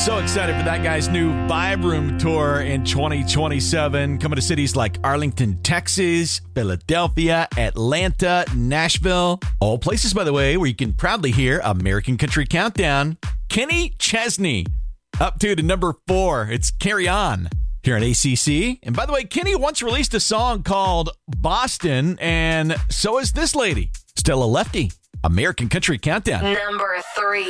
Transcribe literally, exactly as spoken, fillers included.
So excited for that guy's new Vibe Room tour in twenty twenty-seven. Coming to cities like Arlington, Texas, Philadelphia, Atlanta, Nashville. All places, by the way, where you can proudly hear American Country Countdown. Kenny Chesney up to to number four. It's Carry On here at A C C. And by the way, Kenny once released a song called Boston, and so is this lady, Stella Lefty. American Country Countdown. Number three.